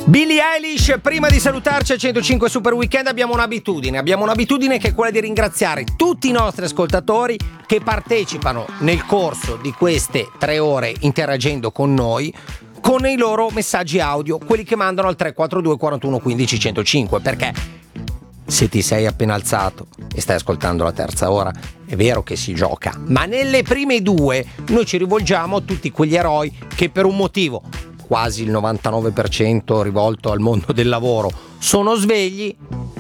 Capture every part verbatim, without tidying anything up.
Billie Eilish, prima di salutarci a centocinque Super Weekend abbiamo un'abitudine, abbiamo un'abitudine che è quella di ringraziare tutti i nostri ascoltatori che partecipano nel corso di queste tre ore interagendo con noi con i loro messaggi audio, quelli che mandano al tre quattro due quarantuno quindici centocinque, perché se ti sei appena alzato e stai ascoltando la terza ora, è vero che si gioca, ma nelle prime due noi ci rivolgiamo a tutti quegli eroi che per un motivo, quasi il novantanove per cento rivolto al mondo del lavoro, sono svegli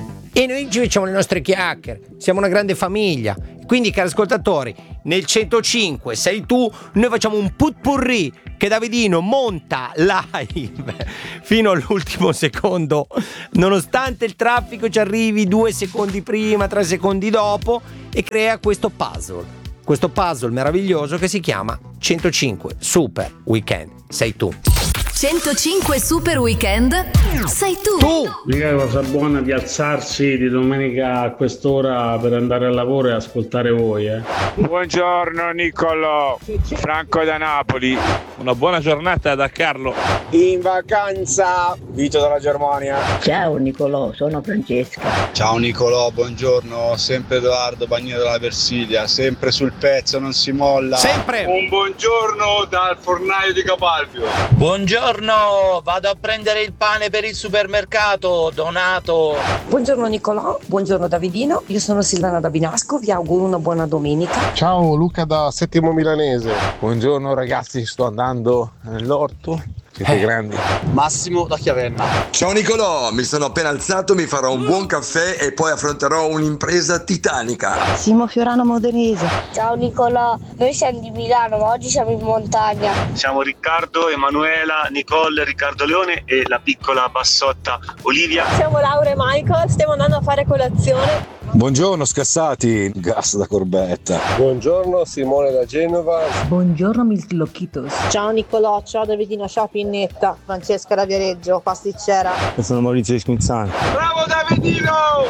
e noi ci facciamo le nostre chiacchiere, siamo una grande famiglia. Quindi, cari ascoltatori, nel centocinque sei tu, noi facciamo un putpurri che Davidino monta live fino all'ultimo secondo, nonostante il traffico ci arrivi due secondi prima, tre secondi dopo, e crea questo puzzle, questo puzzle meraviglioso che si chiama centocinque Super Weekend. Sei tu. centocinque Super Weekend sei tu. Tu. Mica cosa buona di alzarsi di domenica a quest'ora per andare al lavoro e ascoltare voi, eh. Buongiorno Niccolò, Franco da Napoli. Una buona giornata da Carlo. In vacanza, Vito dalla Germania. Ciao Nicolò, sono Francesca. Ciao Nicolò, buongiorno, sempre Edoardo Bagnino della Versilia, sempre sul pezzo, non si molla. Sempre. Un buongiorno dal fornaio di Capalbio. Buongiorno, vado a prendere il pane per il supermercato, Donato. Buongiorno Nicolò, buongiorno Davidino, io sono Silvana da Binasco, vi auguro una buona domenica. Ciao Luca da Settimo Milanese. Buongiorno ragazzi, sto andando nell'orto. Siete grandi. Massimo da Chiavenna. Ciao Nicolò, mi sono appena alzato, mi farò un buon caffè e poi affronterò un'impresa titanica. Simo Fiorano Modenese. Ciao Nicolò, noi siamo di Milano ma oggi siamo in montagna. Siamo Riccardo, Emanuela, Nicole, Riccardo Leone e la piccola bassotta Olivia. Siamo Laura e Michael, stiamo andando a fare colazione. Buongiorno scassati, gas da Corbetta. Buongiorno Simone da Genova. Buongiorno Milk Loquitos. Ciao Nicolò, ciao Davidino, ciao Pinnetta. Francesca da Viareggio, pasticcera. Io sono Maurizio di Squinzano. Bravo Davidino!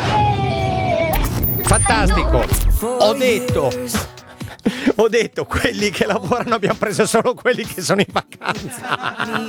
Fantastico. Ho detto Ho detto quelli che lavorano abbiamo preso solo quelli che sono in vacanza.